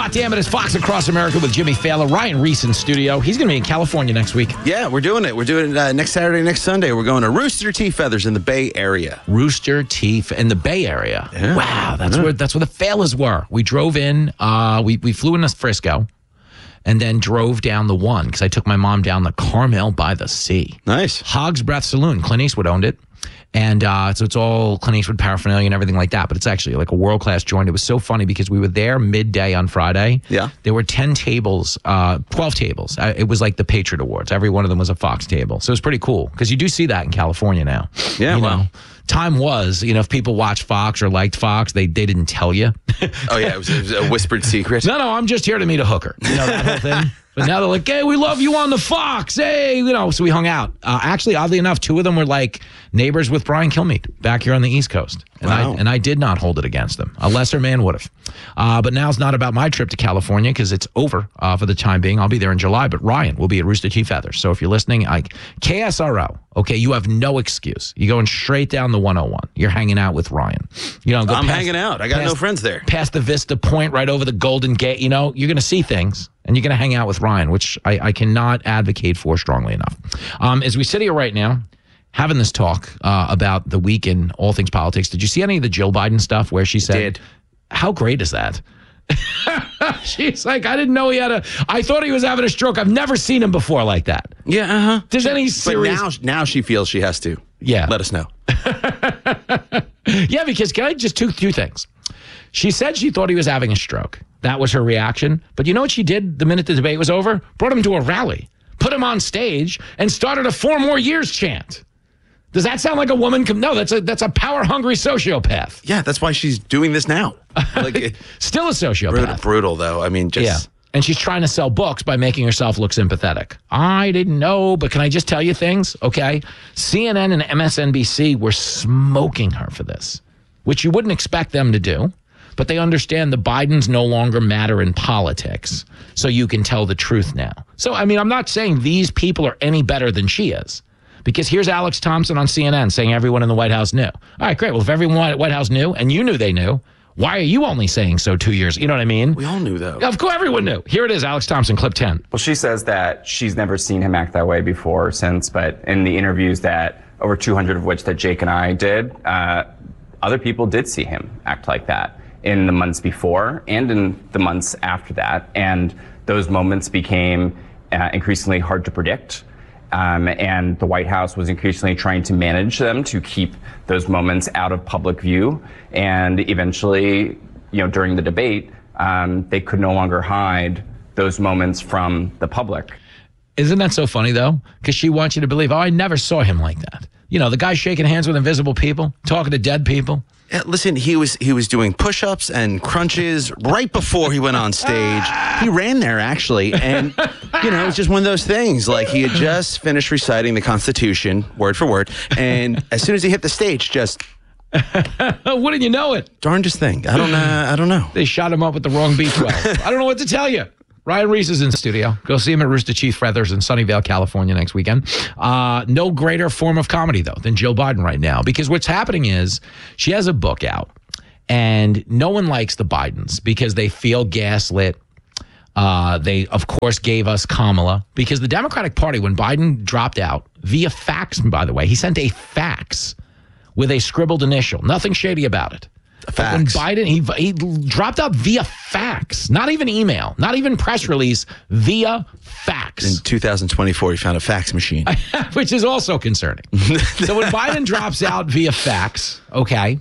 Damn It, it's Fox Across America with Jimmy Fallon. Ryan Reese in studio. He's going to be in California next week. Yeah, we're doing it. We're doing it next Saturday, next Sunday. We're going to Rooster Tea Feathers in the Bay Area. Rooster Teeth in the Bay Area. Yeah. Wow, that's where the Fallers were. We drove in. We flew into Frisco, and then drove down the one because I took my mom down the Carmel by the Sea. Nice. Hog's Breath Saloon. Clint Eastwood owned it. And so it's all Clint Eastwood paraphernalia and everything like that. But it's actually like a world-class joint. It was so funny because we were there midday on Friday. Yeah. There were 10 tables, 12 tables. It was like the Patriot Awards. Every one of them was a Fox table. So it was pretty cool because you do see that in California now. Yeah, you wow. know, time was, if people watched Fox or liked Fox, they didn't tell you. Oh, yeah, it was a whispered secret. No, I'm just here to meet a hooker. That whole thing. But now they're like, hey, we love you on the Fox. Hey, so we hung out. Actually, oddly enough, two of them were like neighbors with Brian Kilmeade back here on the East Coast. And Wow. I did not hold it against them. A lesser man would have. But now it's not about my trip to California because it's over for the time being. I'll be there in July. But Ryan will be at Rooster Teeth Feathers. So if you're listening, KSRO, okay, you have no excuse. You're going straight down the 101. You're hanging out with Ryan. I'm hanging out. I got no friends there. Past the Vista Point, right over the Golden Gate. You're going to see things. And you're going to hang out with Ryan, which I cannot advocate for strongly enough. As we sit here right now, having this talk about the week in all things politics, did you see any of the Jill Biden stuff where she said, Did. How great is that? She's like, I didn't know I thought he was having a stroke. I've never seen him before like that. Yeah, uh-huh. There's any serious... But now she feels she has to. Yeah. Let us know. Yeah, because can I just two things? She said she thought he was having a stroke. That was her reaction. But you know what she did the minute the debate was over? Brought him to a rally, put him on stage, and started a 4 more years chant. Does that sound like a woman? No, that's a power-hungry sociopath. Yeah, that's why she's doing this now. Still a sociopath. Brutal, though. I mean, just... Yeah. And she's trying to sell books by making herself look sympathetic. I didn't know, but can I just tell you things? Okay. CNN and MSNBC were smoking her for this, which you wouldn't expect them to do. But they understand the Bidens no longer matter in politics, so you can tell the truth now. So, I mean, I'm not saying these people are any better than she is, because here's Alex Thompson on CNN saying everyone in the White House knew. All right, great. Well, if everyone at the White House knew, and you knew they knew, why are you only saying so 2 years? You know what I mean? We all knew, though. Of course, everyone knew. Here it is, Alex Thompson, clip 10. Well, she says that she's never seen him act that way before or since, but in the interviews that over 200 of which that Jake and I did, other people did see him act like that in the months before and in the months after that. And those moments became increasingly hard to predict. And the White House was increasingly trying to manage them to keep those moments out of public view. And eventually, during the debate, they could no longer hide those moments from the public. Isn't that so funny, though? Because she wants you to believe, I never saw him like that. The guy shaking hands with invisible people, talking to dead people. Yeah, listen, he was doing push-ups and crunches right before he went on stage. He ran there, actually, and, it's just one of those things. Like, he had just finished reciting the Constitution, word for word, and as soon as he hit the stage, just... Wouldn't you know it? Darndest thing. I don't know. They shot him up with the wrong B12. I don't know what to tell you. Ryan Reese is in the studio. Go see him at Rooster Teeth Feathers in Sunnyvale, California next weekend. No greater form of comedy, though, than Jill Biden right now. Because what's happening is she has a book out, and no one likes the Bidens because they feel gaslit. They, of course, gave us Kamala because the Democratic Party, when Biden dropped out, via fax, by the way, he sent a fax with a scribbled initial. Nothing shady about it. Fax. When Biden, he dropped out via fax, not even email, not even press release, via fax. In 2024, he found a fax machine. Which is also concerning. So when Biden drops out via fax, okay,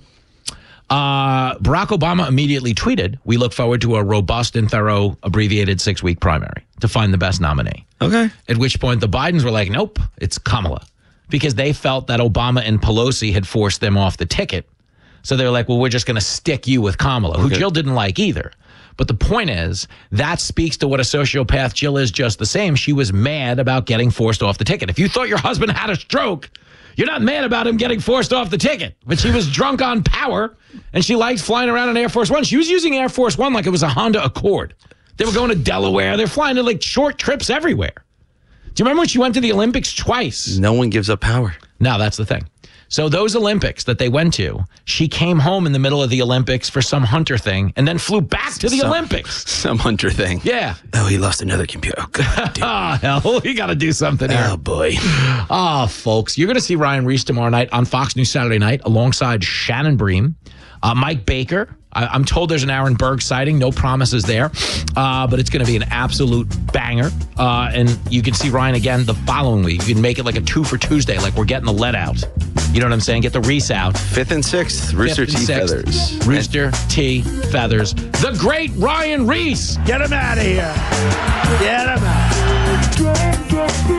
Barack Obama immediately tweeted, we look forward to a robust and thorough abbreviated 6-week primary to find the best nominee. Okay. At which point the Bidens were like, nope, it's Kamala. Because they felt that Obama and Pelosi had forced them off the ticket. So they're like, well, we're just going to stick you with Kamala, who Jill didn't like either. But the point is, that speaks to what a sociopath Jill is just the same. She was mad about getting forced off the ticket. If you thought your husband had a stroke, you're not mad about him getting forced off the ticket. But she was drunk on power, and she likes flying around in Air Force One. She was using Air Force One like it was a Honda Accord. They were going to Delaware. They're flying to like short trips everywhere. Do you remember when she went to the Olympics twice? No one gives up power. No, that's the thing. So those Olympics that they went to, she came home in the middle of the Olympics for some hunter thing and then flew back to the Olympics. Some hunter thing. Yeah. Oh, he lost another computer. Oh, God, dude. Hell, you got to do something here. Oh, boy. Folks, you're going to see Ryan Reese tomorrow night on Fox News Saturday night alongside Shannon Bream, Mike Baker. I'm told there's an Aaron Berg sighting. No promises there. But it's going to be an absolute banger. And you can see Ryan again the following week. You can make it like a 2 for Tuesday, like we're getting the lead out. You know what I'm saying? Get the Reese out. 5th and 6th, Rooster T. Feathers. Rooster T. Feathers. The great Ryan Reese. Get him out of here. Get him out.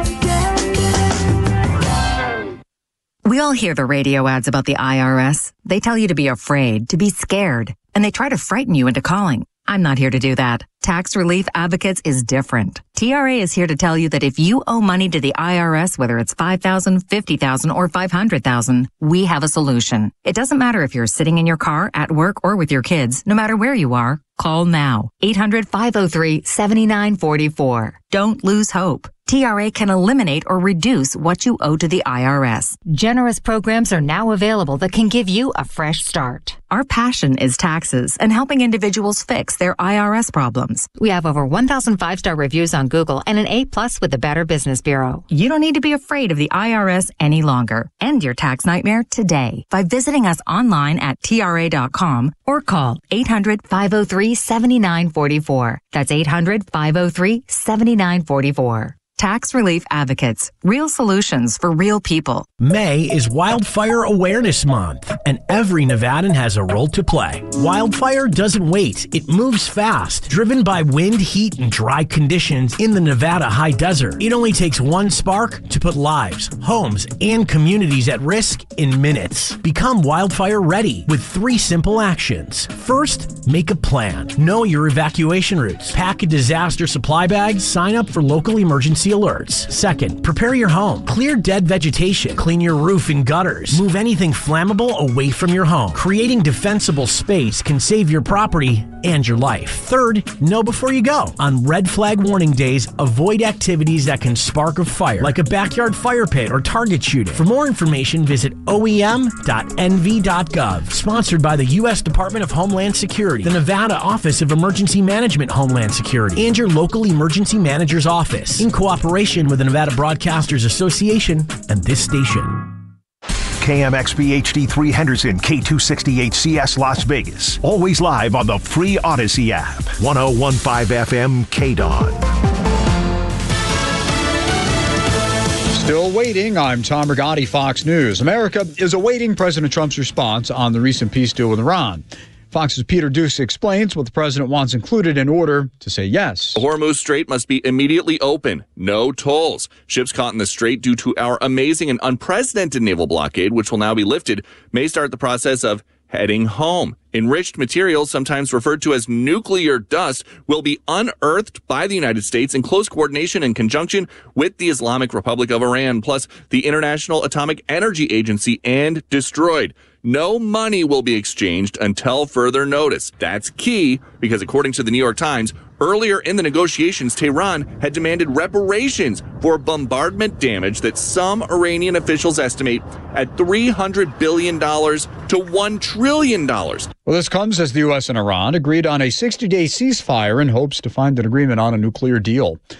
We all hear the radio ads about the IRS. They tell you to be afraid, to be scared, and they try to frighten you into calling. I'm not here to do that. Tax Relief Advocates is different. TRA is here to tell you that if you owe money to the IRS, whether it's $5,000, $50,000, or $500,000, we have a solution. It doesn't matter if you're sitting in your car, at work, or with your kids. No matter where you are, call now. 800-503-7944. Don't lose hope. TRA can eliminate or reduce what you owe to the IRS. Generous programs are now available that can give you a fresh start. Our passion is taxes and helping individuals fix their IRS problems. We have over 1,000 5-star reviews on Google and an A+ with the Better Business Bureau. You don't need to be afraid of the IRS any longer. End your tax nightmare today by visiting us online at TRA.com or call 800-503-7944. That's 800-503-7944. Tax Relief Advocates. Real solutions for real people. May is Wildfire Awareness Month, and every Nevadan has a role to play. Wildfire doesn't wait. It moves fast. Driven by wind, heat, and dry conditions in the Nevada high desert, it only takes one spark to put lives, homes, and communities at risk in minutes. Become wildfire ready with 3 simple actions. First, make a plan. Know your evacuation routes. Pack a disaster supply bag. Sign up for local emergency alerts. Second, prepare your home. Clear dead vegetation. Clean your roof and gutters. Move anything flammable away from your home. Creating defensible space can save your property and your life. Third, know before you go. On red flag warning days, avoid activities that can spark a fire, like a backyard fire pit or target shooting. For more information, visit oem.nv.gov. Sponsored by the U.S. Department of Homeland Security, the Nevada Office of Emergency Management Homeland Security, and your local emergency manager's office, in cooperation with the Nevada Broadcasters Association and this station. KMXB HD3 Henderson, K268CS Las Vegas. Always live on the free Odyssey app. 1015 FM KDON. Still waiting. I'm Tom Rigotti, Fox News. America is awaiting President Trump's response on the recent peace deal with Iran. Fox's Peter Dukes explains what the president wants included in order to say yes. The Hormuz Strait must be immediately open. No tolls. Ships caught in the strait due to our amazing and unprecedented naval blockade, which will now be lifted, may start the process of heading home. Enriched materials, sometimes referred to as nuclear dust, will be unearthed by the United States in close coordination and conjunction with the Islamic Republic of Iran, plus the International Atomic Energy Agency, and destroyed. No money will be exchanged until further notice. That's key because, according to the New York Times, earlier in the negotiations, Tehran had demanded reparations for bombardment damage that some Iranian officials estimate at $300 billion to $1 trillion. Well, this comes as the U.S. and Iran agreed on a 60-day ceasefire in hopes to find an agreement on a nuclear deal.